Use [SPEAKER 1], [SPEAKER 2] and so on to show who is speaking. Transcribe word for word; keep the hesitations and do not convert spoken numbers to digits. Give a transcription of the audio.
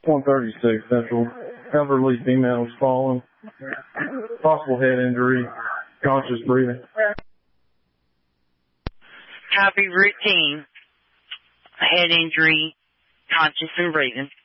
[SPEAKER 1] one thirty-six Central. Elderly female was falling. Possible head injury. Conscious breathing.
[SPEAKER 2] Copy routine. Head injury. Conscious and breathing.